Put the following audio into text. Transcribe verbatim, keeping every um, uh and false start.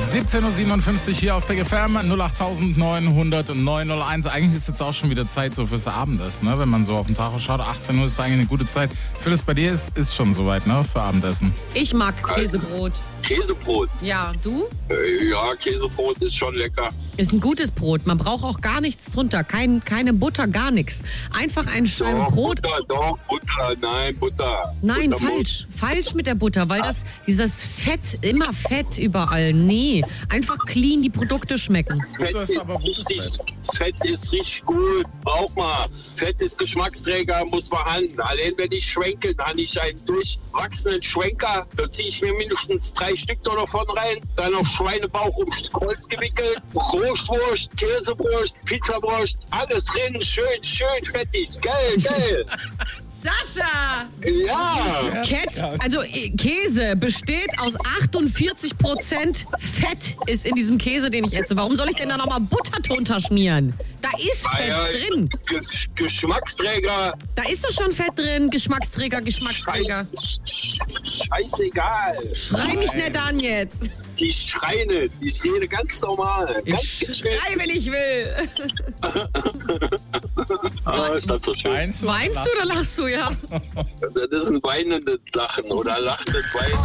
siebzehn Uhr siebenundfünfzig hier auf Big F M, null acht neun null null neun null eins. Eigentlich ist jetzt auch schon wieder Zeit so fürs Abendessen, ne? Wenn man so auf den Tacho schaut. achtzehn Uhr ist eigentlich eine gute Zeit. Phyllis, bei dir ist, ist schon soweit, ne? Für Abendessen. Ich mag Käsebrot. Käsebrot? Ja, du? Äh, ja, Käsebrot ist schon lecker. Ist ein gutes Brot. Man braucht auch gar nichts drunter. Kein, keine Butter, gar nichts. Einfach ein Scheiben Doch, Brot. Butter, doch, Butter, nein, Butter. Nein, Butter falsch. Muss. Falsch mit der Butter, weil das, dieses Fett, immer Fett überall. Nee, einfach clean die Produkte schmecken. Fett ist, ist aber richtig, Fett. Fett ist richtig gut. Brauch mal. Fett ist Geschmacksträger, muss man haben. Allein wenn ich schwenke, dann habe ich einen durchwachsenen Schwenker. Da ziehe ich mir mindestens drei Stück da davon rein. Dann auf Schweinebauch um Holz gewickelt. Rohstwurst, Käsewurst, Pizzawurst. Alles drin. Schön, schön fettig. Geil, geil. Sascha! Ja! Ket, also Käse besteht aus achtundvierzig Prozent Fett ist in diesem Käse, den ich esse. Warum soll ich denn da nochmal Butter drunter schmieren? Da ist Fett ja, drin. Gesch- Geschmacksträger. Da ist doch schon Fett drin. Geschmacksträger, Geschmacksträger. Scheißegal. Schrei mich nicht an jetzt. Ich schreie nicht. Ich rede ganz normal. Ich Ganz schrei, wenn ich will. Ah, ist das so schön. Weinst du, Weinst du oder lachst du, ja? Das ist ein weinendes Lachen oder lachendes Weinen.